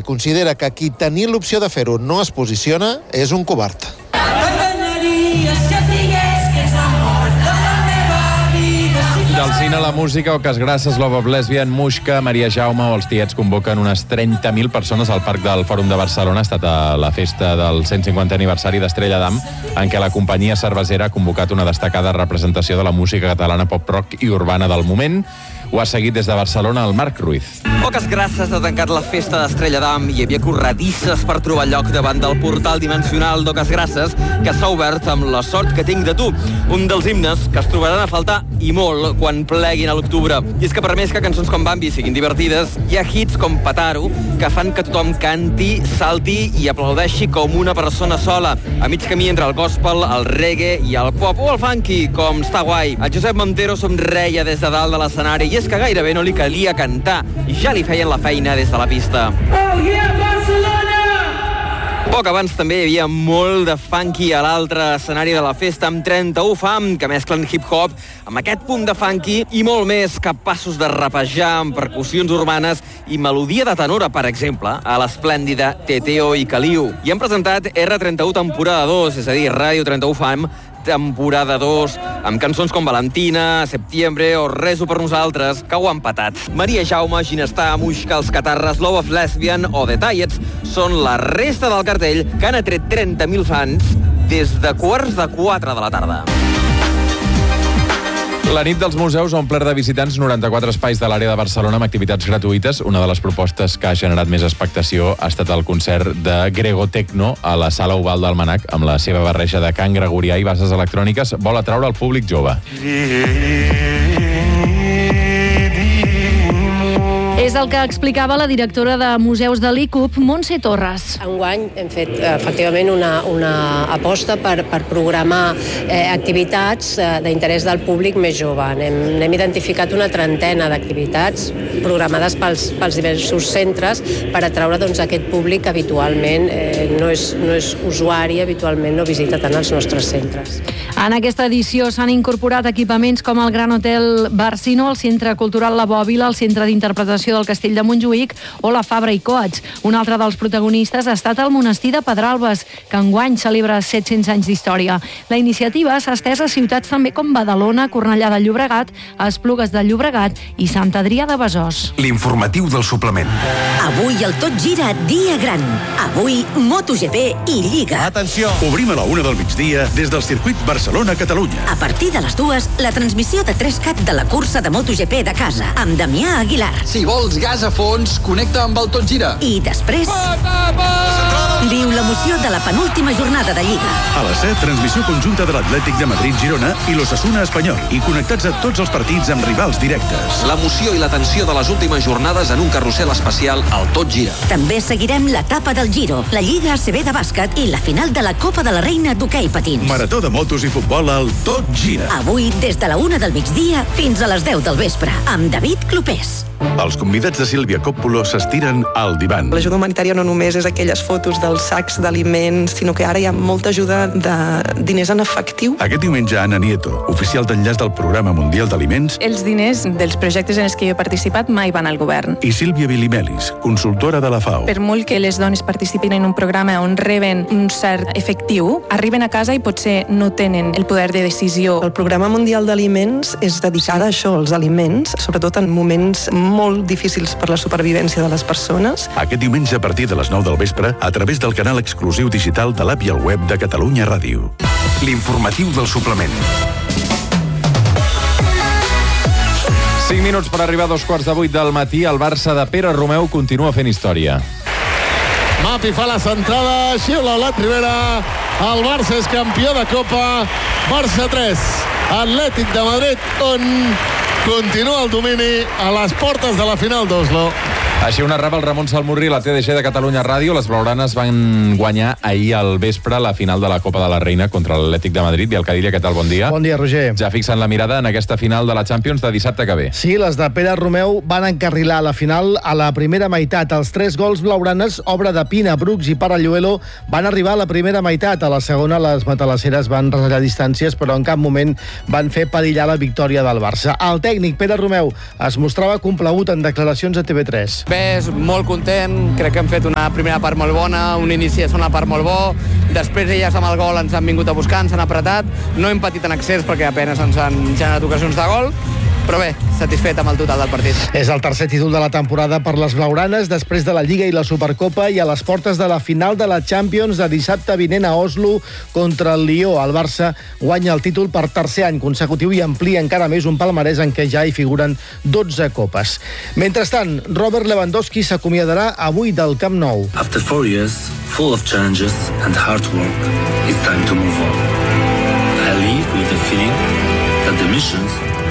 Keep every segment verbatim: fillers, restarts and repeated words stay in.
considera que qui tenia l'opció de fer-ho no es posiciona és un covard. Del cine a la música, Oques Grasses, Love of Lesbian, Muixca, Maria Jaume o els Tiets convoquen unes trenta mil persones al Parc del Fòrum de Barcelona. Ha estat a la festa del cent cinquantè aniversari d'Estrella d'Am, en què la companyia cervesera ha convocat una destacada representació de la música catalana pop-rock i urbana del moment. Ho ha seguit des de Barcelona el Marc Ruiz. Oques Grasses ha tancat la festa d'Estrella d'Am i hi havia corredisses per trobar lloc davant del portal dimensional d'Oques Grasses, que s'ha obert amb La sort que tinc de tu, un dels himnes que es trobaran a faltar i molt quan pleguin a l'octubre. I és que per més que cançons com Bambi siguin divertides, hi ha hits com Pataro que fan que tothom canti, salti i aplaudeixi com una persona sola, a mig camí entre el gospel, el reggae i el pop o el funky, com Està guai. El Josep Montero somreia des de dalt de l'escenari i és que gairebé no li calia cantar i ja li feien la feina des de la pista. Oh yeah, Barcelona! Poc abans també hi havia molt de funky a l'altre escenari de la festa amb trenta-u fam que mesclen hip-hop amb aquest punt de funky i molt més, capaços de rapejar amb percussions urbanes i melodia de tenora, per exemple, a l'esplèndida Teteo i Caliu. I han presentat erre trenta-u temporada dos, és a dir, Ràdio trenta-u fam, temporada dos, amb cançons com Valentina, Septiembre o Rezo per nosaltres, que ho han patat. Maria Jaume, Ginestar, Muixca, Els Catarres, Love of Lesbian o The Tiets són la resta del cartell que han atret trenta mil fans des de quarts de quatre de la tarda. La nit dels museus ha omplert de visitants noranta-quatre espais de l'àrea de Barcelona amb activitats gratuïtes. Una de les propostes que ha generat més expectació ha estat el concert de Grego Tecno a la Sala Oval del Manac, amb la seva barreja de cant gregorià i bases electròniques. Vol atraure el públic jove. És el que explicava la directora de Museus de l'I C U P, Montse Torres. Enguany hem fet efectivament una, una aposta per, per programar eh, activitats eh, d'interès del públic més jove. Hem, hem identificat una trentena d'activitats programades pels, pels diversos centres per atraure doncs, aquest públic que habitualment eh, no, és, no és usuari, habitualment no visita tant els nostres centres. En aquesta edició s'han incorporat equipaments com el Gran Hotel Barcino, el Centre Cultural La Bòbila, el Centre d'Interpretació del Castell de Montjuïc o la Fabra i Coats. Un altre dels protagonistes ha estat el monestir de Pedralbes, que enguany celebra set-cents anys d'història. La iniciativa s'ha estès a ciutats també com Badalona, Cornellà de Llobregat, Esplugues de Llobregat i Sant Adrià de Besòs. L'informatiu del suplement. Avui el Tot Gira dia gran. Avui MotoGP i Lliga. Atenció! Obrim a la una del migdia des del circuit Barcelona-Catalunya. A partir de les dues, la transmissió de tres cat de la cursa de MotoGP de casa, amb Damià Aguilar. Si vols gas a fons, connecta amb el Tot Gira. I després... Viu l'emoció de la penúltima jornada de Lliga. A les set, transmissió conjunta de l'Atlètic de Madrid-Girona i l'Osasuna Espanyol. I connectats a tots els partits amb rivals directes. L'emoció i la tensió de les últimes jornades en un carrusel especial al Tot Gira. També seguirem l'etapa del Giro, la Lliga A C B de bàsquet i la final de la Copa de la Reina d'hoquei patins. Marató de motos i futbol al Tot Gira. Avui, des de la una del migdia fins a les deu del vespre, amb David Clopés. Els convidats de Sílvia Coppola s'estiren al divan. L'ajuda humanitària no només és aquelles fotos dels sacs d'aliments, sinó que ara hi ha molta ajuda de diners en efectiu. Aquest diumenge, Ana Nieto, oficial d'enllaç del Programa Mundial d'Aliments. Els diners dels projectes en els que jo he participat mai van al govern. I Sílvia Bilimelis, consultora de la FAO. Per molt que les dones participin en un programa on reben un cert efectiu, arriben a casa i potser no tenen el poder de decisió. El Programa Mundial d'Aliments és dedicat a això, als aliments, sobretot en moments molt difícils per la supervivència de les persones. Aquest diumenge a partir de les nou del vespre a través del canal exclusiu digital de l'app i el web de Catalunya Ràdio. L'informatiu del suplement. cinc minuts per arribar a dos quarts de vuit del matí. El Barça de Pere Romeu continua fent història. Mapi fa la centrada, xiula la Ribera. El Barça és campió de Copa. Barça tres, Atlètic de Madrid un. Continua el domini a les portes de la final d'Oslo. Així ho narrava el Ramon Salmurri, la T D G de Catalunya Ràdio. Les blaugranes van guanyar ahir al vespre la final de la Copa de la Reina contra l'Atlètic de Madrid. Biel Cadilla, què tal? Bon dia. Bon dia, Roger. Ja fixen la mirada en aquesta final de la Champions de dissabte que ve. Sí, les de Pere Romeu van encarrilar la final a la primera meitat. Els tres gols blaugranes, obra de Pina, Brooks i Paralluelo, van arribar a la primera meitat. A la segona, les matalasseres van retallar distàncies, però en cap moment van fer perillar la victòria del Barça. El tècnic Pere Romeu es mostrava complagut en declaracions a T V tres. res, molt content, crec que hem fet una primera part molt bona, un inici de segona part molt bo, després elles amb el gol ens han vingut a buscar, ens han apretat, no hem patit en accés perquè apenes ens han generat ocasions de gol, però bé, satisfet amb el total del partit. És el tercer títol de la temporada per les blaugranes després de la Lliga i la Supercopa i a les portes de la final de la Champions de dissabte vinent a Oslo contra el Lió. El Barça guanya el títol per tercer any consecutiu i amplia encara més un palmarès en què ja hi figuren dotze copes. Mentrestant, Robert Lewandowski s'acomiadarà avui del Camp Nou. After four years, full of challenges and hard work, it's time to move on. I leave with the feeling that the missions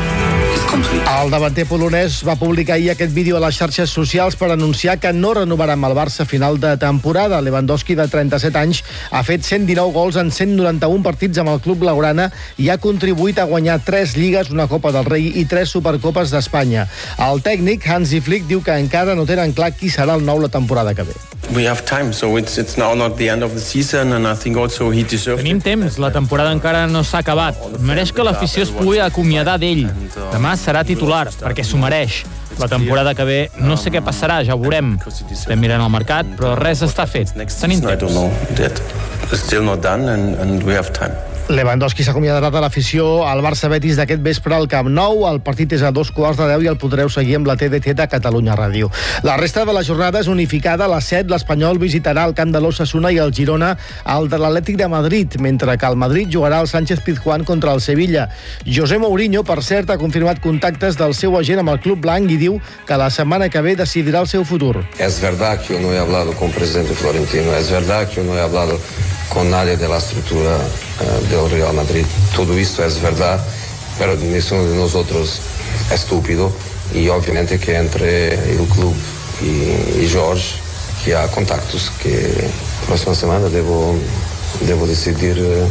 el davanter polonès va publicar ahir aquest vídeo a les xarxes socials per anunciar que no renovarà amb el Barça a final de temporada. Lewandowski, de trenta-set anys, ha fet cent dinou gols en cent noranta-un partits amb el club blaugrana i ha contribuït a guanyar tres lligues, una Copa del Rei i tres Supercopes d'Espanya. El tècnic, Hansi Flick, diu que encara no tenen clar qui serà el nou la temporada que ve. We have time, so it's, it's now not the end of the season, and I think also he deserves Tenim temps, la temporada encara no s'ha acabat. Mereix que l'afició es pugui acomiadar d'ell. Demà serà titular, perquè s'ho mereix. La temporada que ve no sé què passarà, ja ho veurem. Estem mirant el mercat, però res està fet. Tenim temps. It's still not done, and, and we have time. Lewandowski s'acomiadarà de l'afició al Barça-Betis d'aquest vespre al Camp Nou. El partit és a dos quarts de deu i el podreu seguir amb la T D T de Catalunya Ràdio. La resta de la jornada és unificada. A les set l'Espanyol visitarà el camp de l'Osasuna i el Girona al de l'Atlètic de Madrid, mentre que el Madrid jugarà al Sánchez-Pizjuán contra el Sevilla. José Mourinho, per cert, ha confirmat contactes del seu agent amb el club blanc i diu que la setmana que ve decidirà el seu futur. Es verdad que yo no he hablado con el presidente Florentino, es verdad que yo no he hablado con nadie de la estructura uh, del Real Madrid. Todo esto es verdad, pero ninguno de nosotros es estúpido y obviamente que entre el club y, y Jorge, que hay contactos que la próxima semana debo, debo decidir uh,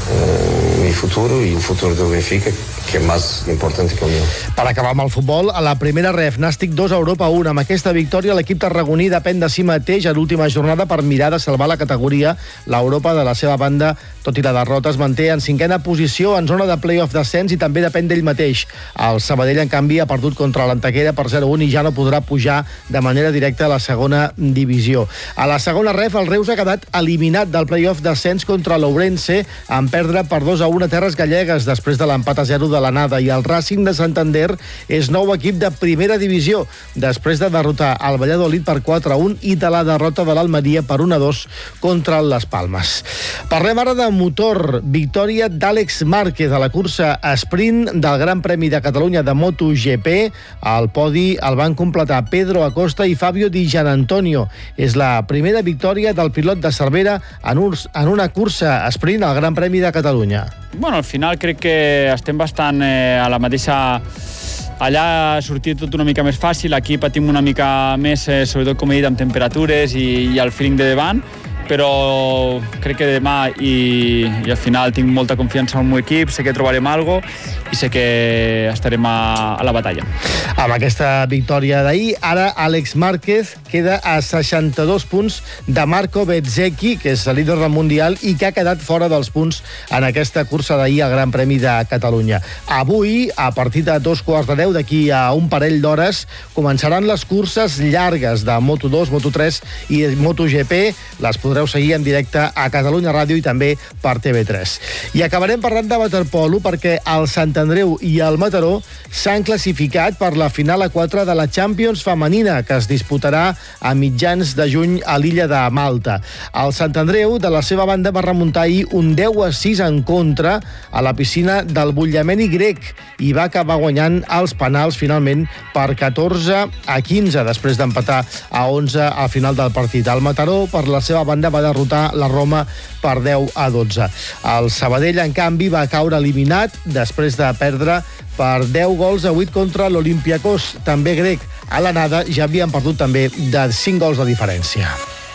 uh, mi futuro y el futuro del Benfica, que és més important que el meu. Per acabar amb el futbol, a la primera ref, Nàstic dos, Europa un. Amb aquesta victòria, l'equip tarragoní depèn de si mateix a l'última jornada per mirar de salvar la categoria. L'Europa, de la seva banda, tot i la derrota, es manté en cinquena posició en zona de play-off d'ascens i també depèn d'ell mateix. El Sabadell, en canvi, ha perdut contra l'Antequera per zero a un i ja no podrà pujar de manera directa a la segona divisió. A la segona ref, el Reus ha quedat eliminat del play-off d'ascens contra l'Ourense en perdre per dos a un a Terres Gallegues després de l'empat a zero de l'anada, i el Racing de Santander és nou equip de primera divisió després de derrotar el Valladolid per quatre a un i de la derrota de l'Almeria per un a dos contra les Palmes. Parlem ara de motor. Victòria d'Àlex Márquez a la cursa sprint del Gran Premi de Catalunya de MotoGP. El podi el van completar Pedro Acosta i Fabio Di Gianantonio. És la primera victòria del pilot de Cervera en, un, en una cursa sprint al Gran Premi de Catalunya. Bueno, al final crec que estem bastant eh, a la mateixa... Allà ha sortit tot una mica més fàcil, aquí patim una mica més, eh, sobretot com he dit, amb temperatures i, i el feeling de davant, però crec que demà i, i al final tinc molta confiança en el meu equip, sé que trobarem alguna cosa i sé que estarem a, a la batalla. Amb aquesta victòria d'ahir, ara Àlex Márquez queda a seixanta-dos punts de Marco Bezzecchi, que és el líder del Mundial i que ha quedat fora dels punts en aquesta cursa d'ahir al Gran Premi de Catalunya. Avui, a partir de dos quarts de deu, d'aquí a un parell d'hores, començaran les curses llargues de Moto dos, Moto tres i MotoGP. Les podreu seguir en directe a Catalunya Ràdio i també per T V tres. I acabarem parlant de waterpolo perquè el Sant Andreu i el Mataró s'han classificat per la final a quatre de la Champions femenina, que es disputarà a mitjans de juny a l'illa de Malta. El Sant Andreu, de la seva banda, va remuntar ahir un deu a sis en contra a la piscina del Bullameni grec i va acabar guanyant els penals finalment per catorze a quinze, després d'empatar a onze al final del partit. El Mataró, per la seva banda, va derrotar la Roma per deu a dotze. El Sabadell, en canvi, va caure eliminat després de perdre per deu gols a vuit contra l'Olympiakos, també grec. A l'anada ja havien perdut també de cinc gols de diferència.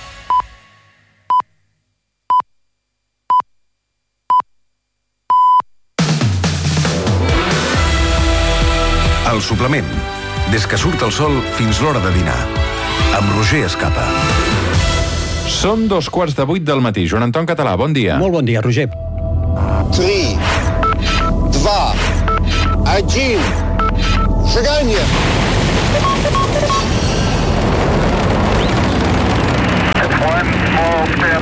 El suplement. Des que surt el sol fins l'hora de dinar. Amb Roger Escapa. Són dos quarts de vuit del matí. Joan Anton Català, bon dia. Molt bon dia, Roger. tres, dos, un, seganya!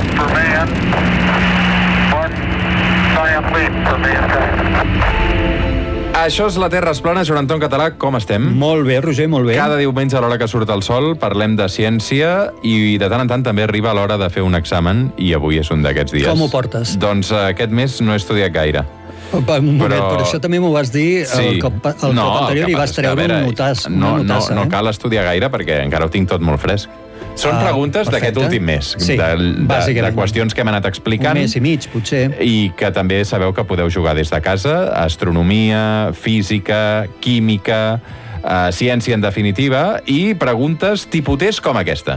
step for man, one giant leap for mankind. Això és la Terra es plana. Joan Anton Català, com estem? Molt bé, Roger, molt bé. Cada diumenge a l'hora que surt el sol parlem de ciència i de tant en tant també arriba l'hora de fer un examen i avui és un d'aquests dies. Com ho portes? Doncs aquest mes no he estudiat gaire. Un moment, però... per això també m'ho vas dir sí. el cop, el no, cop anterior el i vas treure veure, un notàs, no, una notassa. No, no eh? cal estudiar gaire perquè encara ho tinc tot molt fresc. Són ah, preguntes d'aquest últim mes, sí, de, de, de qüestions que hem anat explicant. Un mes i mig, potser. I que també sabeu que podeu jugar des de casa. Astronomia, física, química, eh, ciència en definitiva, i preguntes tipus test com aquesta.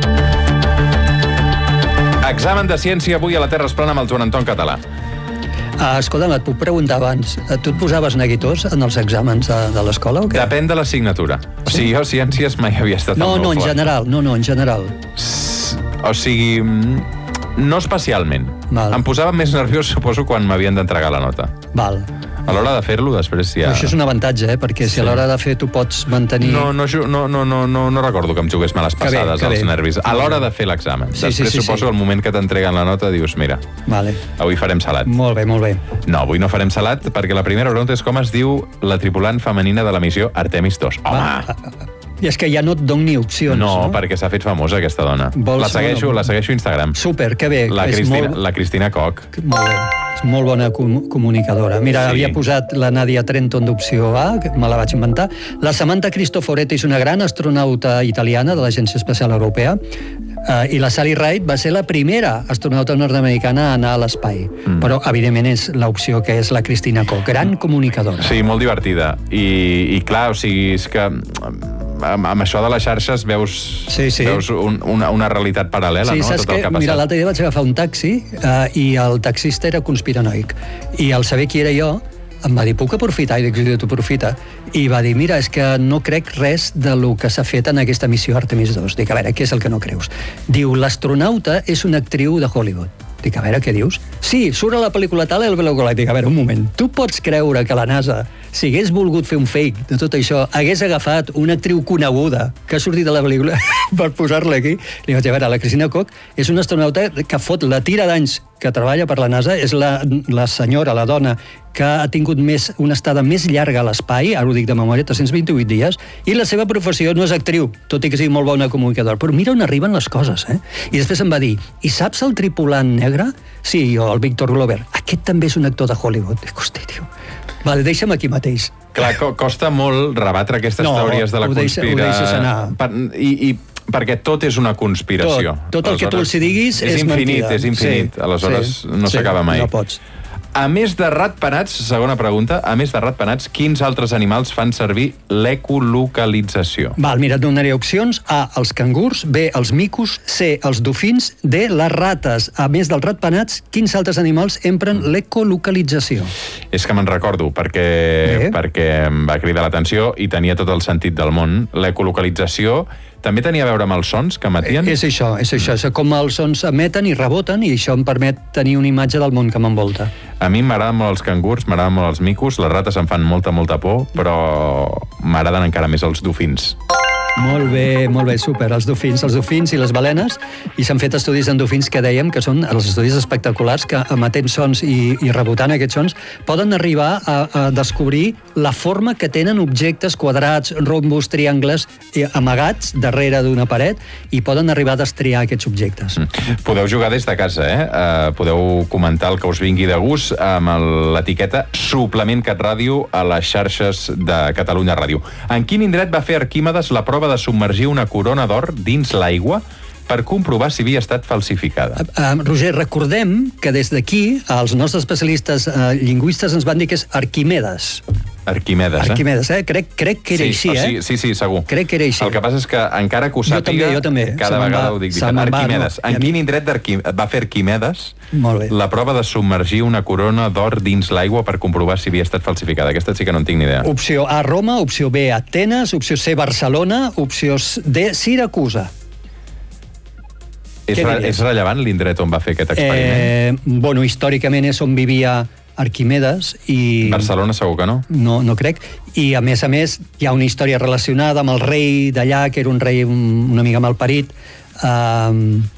Examen de ciència avui a la Terra es plana amb el Joan Anton Català. Ah, escolta'm, et puc preguntar abans, tu et posaves neguitós en els exàmens de, de l'escola o què? Depèn de l'assignatura. Sí? O sigui, jo ciències mai havia estat no, al meu no, en fort. general, no, no, en general. O sigui, no especialment. Val. Em posava més nerviós, suposo, quan m'havien d'entregar la nota. Val. A l'hora de fer-lo, després ja... Però això és un avantatge, eh? Perquè si sí. a l'hora de fer tu pots mantenir... No, no, no, no, no, no, no recordo que em jugués males passades als nervis. A l'hora de fer l'examen. Sí, després sí, sí, suposo sí. el moment que t'entreguen la nota dius, mira, vale. avui farem salat. Molt bé, molt bé. No, avui no farem salat perquè la primera pregunta és com es diu la tripulant femenina de la missió Artemis dos. Home! Va. I és que ja no et dono ni opcions, no? No, perquè s'ha fet famosa aquesta dona. Vols la segueixo, la segueixo a Instagram. Super, que bé. La és Cristina, molt... la Cristina Koch. Molt bé. És molt bona com comunicadora. Mira, sí. havia posat la Nadia Trenton d'opció A, que me la vaig inventar. La Samantha Cristoforetti és una gran astronauta italiana de l'Agència Espacial Europea. Uh, I la Sally Ride va ser la primera astronauta nord-americana a anar a l'espai. Mm. Però, evidentment, és l'opció que és la Cristina Koch. Gran comunicadora. Sí, molt divertida. I, i clar, o sigui, és que... Amb, amb això de les xarxes veus, sí, sí. veus un, una, una realitat paral·lela, sí, no? Saps Tot el que, que ha passat. mira, l'altre dia vaig agafar un taxi uh, i el taxista era conspiranoic. I al saber qui era jo, em va dir, puc aprofitar? I dic, sí, tu aprofita. I va dir, mira, és que no crec res de lo que s'ha fet en aquesta missió Artemis dos. Dic, a veure, què és el que no creus? Diu, l'astronauta és una actriu de Hollywood. Dic, a veure, què dius? Sí, surt a la pel·lícula tal, el pel·lícula. Dic, a veure, un moment. Tu pots creure que la NASA, si hagués volgut fer un fake de tot això, hagués agafat una actriu coneguda que ha sortit de la pel·lícula per posar-la aquí? Li vaig dir, a veure, la Cristina Koch és una astronauta que fot la tira d'anys que treballa per la NASA, és la, la senyora, la dona, que ha tingut més, una estada més llarga a l'espai, ara ho dic de memòria, tres-cents vint-i-vuit dies, i la seva professió no és actriu, tot i que sigui molt bona comunicadora. Però mira on arriben les coses, eh? I després em va dir, i saps el tripulant negre? Sí, jo, el Victor Glover. Aquest també és un actor de Hollywood. Dic, hosti, tio. Vale, deixa'm aquí mateix. Clar, co costa molt rebatre aquestes no, teories de la conspiració. No, ho deixes anar. Per, i, i perquè tot és una conspiració. Tot, tot el que tu els diguis és, és infinit, mentida. És infinit, sí, aleshores sí, no s'acaba sí, mai. No pots. A més de ratpenats, segona pregunta, a més de ratpenats, quins altres animals fan servir l'ecolocalització? Val, mira, et donaré opcions. A, els cangurs, B, els micos, C, els dofins, D, les rates. A més dels ratpenats, quins altres animals empren l'ecolocalització? És que me'n recordo, perquè, perquè em va cridar l'atenció i tenia tot el sentit del món. L'ecolocalització també tenia a veure amb els sons que emetien? Eh, és això, és això. És com els sons emeten i reboten, i això em permet tenir una imatge del món que m'envolta. A mi m'agraden molt els cangurs, m'agraden molt els micos, les rates em fan molta, molta por, però m'agraden encara més els dofins. Molt bé, molt bé, super. Els dofins, els dofins i les balenes, i s'han fet estudis en dofins que dèiem que són els estudis espectaculars que emetent sons i, i rebotant aquests sons poden arribar a, a descobrir la forma que tenen objectes quadrats, rombos, triangles amagats darrere d'una paret, i poden arribar a destriar aquests objectes. Mm. Podeu jugar des de casa, eh? Uh, podeu comentar el que us vingui de gust amb l'etiqueta Suplement CatRàdio a les xarxes de Catalunya Ràdio. En quin indret va fer Arquímedes la prova de submergir una corona d'or dins l'aigua per comprovar si havia estat falsificada? Uh, uh, Roger, recordem que des d'aquí els nostres especialistes uh, lingüistes ens van dir que és Arquimedes. Arquimedes, eh? Arquimedes, eh? Crec, crec que era sí, així, eh? Sí, sí, sí, segur. Crec que era així. El que passa és que encara que ho sàpiga, jo també, jo també. cada vegada va, ho dic diferent. Arquimedes. En quin indret va fer Arquimedes la prova de submergir una corona d'or dins l'aigua per comprovar si havia estat falsificada? Aquesta sí que no en tinc ni idea. Opció A, Roma, opció B, Atenes, opció C, Barcelona, opció D, Siracusa. És, re és rellevant l'indret on va fer aquest experiment? Eh, bueno, històricament és on vivia Arquimedes i... Barcelona segur que no? No, no crec. I a més a més hi ha una història relacionada amb el rei d'allà, que era un rei una mica malparit. Uh,